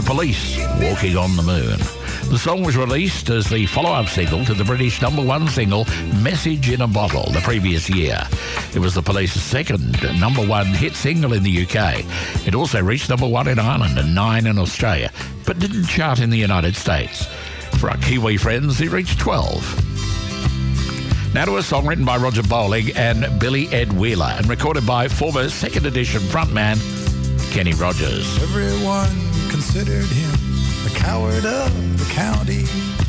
The Police, Walking on the Moon. The song was released as the follow-up single to the British #1 single Message in a Bottle the previous year. It was The Police's second #1 hit single in the UK. It also reached #1 in Ireland and 9 in Australia, but didn't chart in the United States. For our Kiwi friends, it reached 12. Now to a song written by Roger Bowling and Billy Ed Wheeler and recorded by former Second Edition frontman Kenny Rogers. Everyone considered him the coward of the county.